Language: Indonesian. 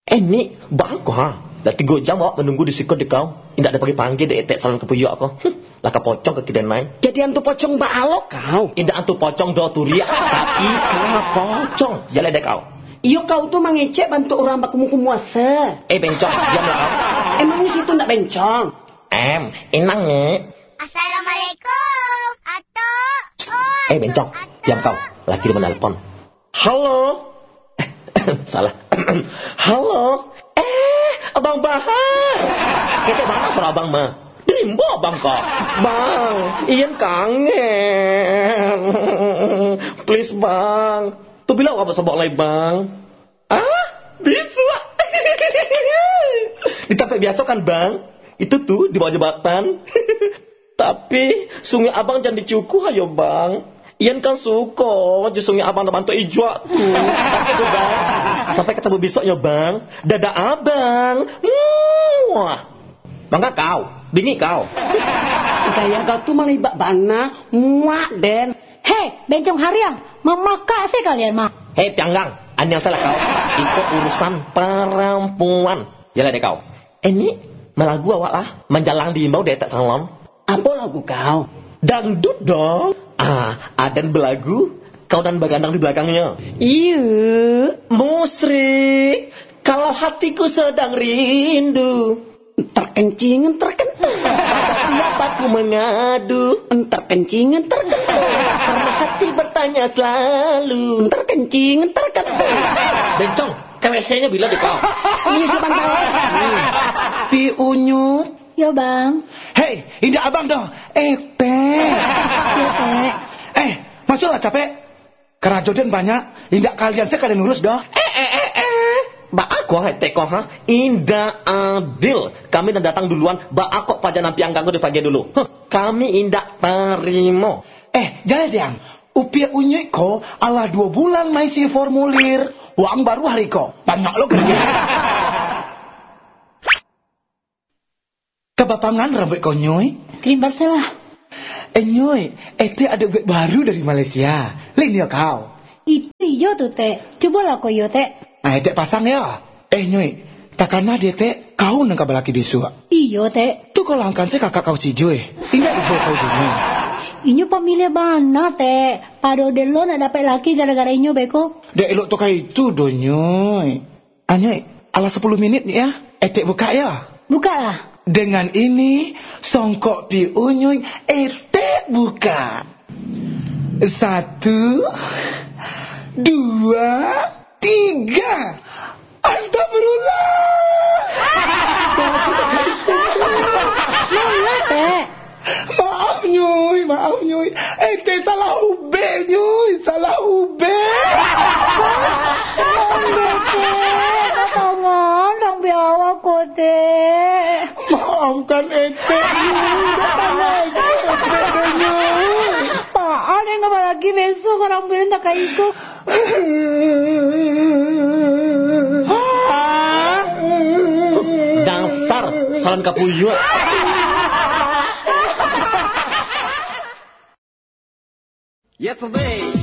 Ini bagus ha. Dah 3 jam awak menunggu di situ kau. Tidak ada panggil dek etek salon kepuyuk aku. Lah ke pocong ke kidenai. Jadi antu pocong baalok kau. Indah antu pocong do turia. Tapi kau pocong. Jalan dek kau. Iyo kau tuh mengecek bantu orang bakumu ase. Bencong, diam lah kau. Emang di situ ndak bencong? Inang ni. Assalamualaikum. Atuk. Bencong, diam kau. Laki dia menelpon. Halo. Salah. Halo. Abang Bahar. Kita mana suara abang mah? Drimbo abang kok. Bang, Ian kangen. Please bang. Tu bilang apa sebab lagi bang? Bisa. Di tempat biasa kan bang? Itu tuh di bawah jembatan. Tapi sungai abang jangan dicukuh ayo bang. Ian kan suka je sungai abang dah bantu ijwa tu. Itu bang. Sampai ketemu besoknya bang. Dadah abang. Bangga kau. Dingin kau. Gaya kau tuh malibak bana. Muak den. Hei, bencong hariang. Memakak sih kalian mah. Hei pianggang. Yang salah kau. Ikut urusan perempuan. Jalan deh kau. Ini melagu awak lah. Menjalang di imbau dia tak salon. Apa lagu kau? Dangdut dong. Adan belagu. Kau dan bagandang di belakangnya. Iya. Musrik. Kalau hatiku sedang rindu. Terkencingan terkentul. Siapa ku mengadu. Terkencingan terkentul. Karena hati bertanya selalu. Terkencingan terkentul. Bencong, KWC-nya bila di kau. Ini sebentar. Pi Unyut. Ya bang. Hei, indah abang dong. Teh. Ya teh. Masuklah capek. Kerajodan banyak. Indah kalian sekalian urus dah. Ba aku teko ha. Indah adil. Kami dah datang duluan. Ba aku pajanan piang ganggu di pagi dulu. Kami indah terima. Jangan diam. Upia unyek ko ala 2 bulan maisi formulir. Uang baru hari ko. Banyak lo kerja. Kebapangan rambut kau nyoy. Krim Barcelah. Nyoy, itu ada duit baru dari Malaysia. Lain ya kau. Itu iyo tuh teh. Coba lah kau iyo teh. Teh pasang ya. Nyoy, takana dia teh kau nang kabalaki bisu. Iyo teh. Tu kau langkan se kakak kau si Joy. Ingat ibu kau jini. Inyo pamilya bana teh. Pado delo nak dapat laki gara-gara inyo beko. Dek elok tu kai itu do nyoy. Nyoy, ala 10 minit ya. Teh buka ya. Buka lah. Dengan ini songkok pi unyuy buka. 1, 2, 3. Astagfirullah. Mana teh? Maaf nyuy. Teh salah ube nyuy, salah ube. Tangan dong biawa ko teh. Maafkan Ete. Pak, ada nggak lagi besok orang bilang tak kayak itu. Dasar salon kapuyuk. Yesterday